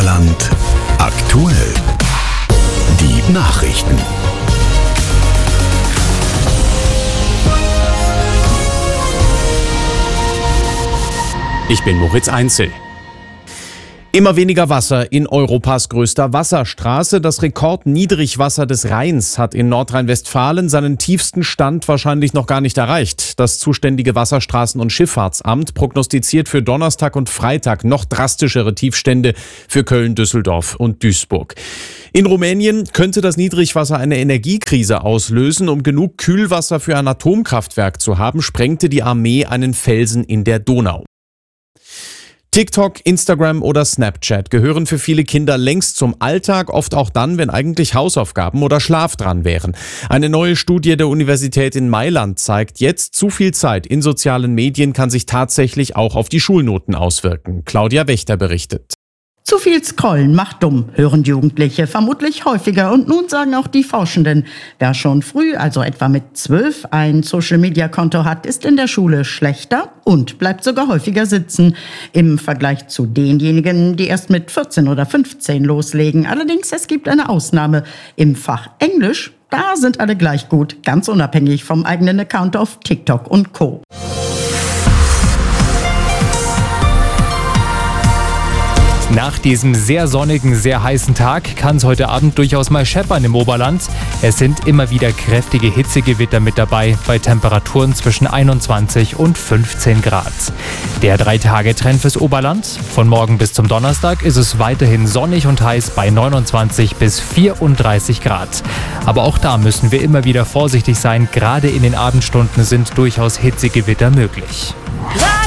Oberland aktuell. Die Nachrichten. Ich bin Moritz Einzel. Immer weniger Wasser in Europas größter Wasserstraße. Das Rekordniedrigwasser des Rheins hat in Nordrhein-Westfalen seinen tiefsten Stand wahrscheinlich noch gar nicht erreicht. Das zuständige Wasserstraßen- und Schifffahrtsamt prognostiziert für Donnerstag und Freitag noch drastischere Tiefstände für Köln, Düsseldorf und Duisburg. In Rumänien könnte das Niedrigwasser eine Energiekrise auslösen. Um genug Kühlwasser für ein Atomkraftwerk zu haben, sprengte die Armee einen Felsen in der Donau. TikTok, Instagram oder Snapchat gehören für viele Kinder längst zum Alltag, oft auch dann, wenn eigentlich Hausaufgaben oder Schlaf dran wären. Eine neue Studie der Universität in Mailand zeigt jetzt, zu viel Zeit in sozialen Medien kann sich tatsächlich auch auf die Schulnoten auswirken. Claudia Wächter berichtet. Zu viel Scrollen macht dumm, hören Jugendliche vermutlich häufiger. Und nun sagen auch die Forschenden, wer schon früh, also etwa mit 12, ein Social-Media-Konto hat, ist in der Schule schlechter und bleibt sogar häufiger sitzen. Im Vergleich zu denjenigen, die erst mit 14 oder 15 loslegen. Allerdings, es gibt eine Ausnahme. Im Fach Englisch, da sind alle gleich gut, ganz unabhängig vom eigenen Account auf TikTok und Co. Nach diesem sehr sonnigen, sehr heißen Tag kann es heute Abend durchaus mal scheppern im Oberland. Es sind immer wieder kräftige Hitzegewitter mit dabei, bei Temperaturen zwischen 21 und 15 Grad. Der 3-Tage-Trend fürs Oberland. Von morgen bis zum Donnerstag ist es weiterhin sonnig und heiß bei 29 bis 34 Grad. Aber auch da müssen wir immer wieder vorsichtig sein. Gerade in den Abendstunden sind durchaus Hitzegewitter möglich.